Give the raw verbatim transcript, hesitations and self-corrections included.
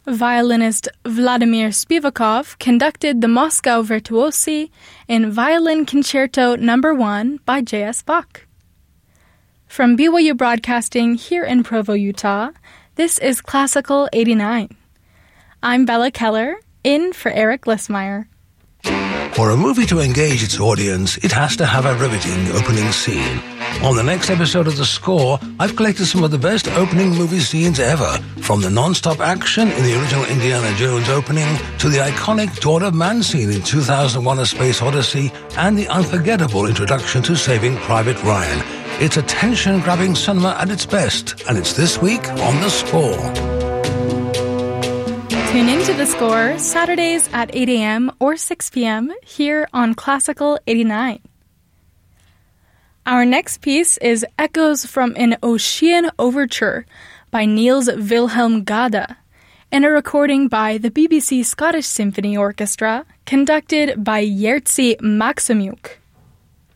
Violinist Vladimir Spivakov conducted the Moscow Virtuosi in Violin Concerto Number one by J S Bach. From B Y U Broadcasting here in Provo, Utah, this is Classical eighty-nine. I'm Bella Keller, in for Eric Lissmeyer. For a movie to engage its audience, it has to have a riveting opening scene. On the next episode of The Score, I've collected some of the best opening movie scenes ever, from the non-stop action in the original Indiana Jones opening to the iconic Dawn of Man scene in two thousand one: A Space Odyssey and the unforgettable introduction to Saving Private Ryan. It's attention-grabbing cinema at its best, and it's this week on The Score. Tune into The Score Saturdays at eight a.m. or six p.m. here on Classical eighty-nine. Our next piece is Echoes from an Ocean Overture by Niels Wilhelm Gade, and a recording by the B B C Scottish Symphony Orchestra, conducted by Jerzy Maximiuk.